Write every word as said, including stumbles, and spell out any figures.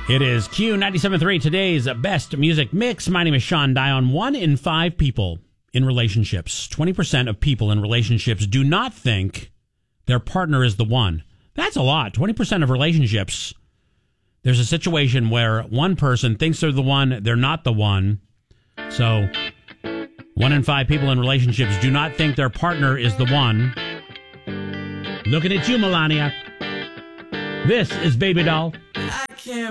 It is Q ninety-seven point three, today's best music mix. My name is Sean Dion. One in five people in relationships, twenty percent of people in relationships do not think their partner is the one. That's a lot. twenty percent of relationships, there's a situation where one person thinks they're the one, they're not the one. So, one in five people in relationships do not think their partner is the one. Looking at you, Melania. This is Baby Doll. I can't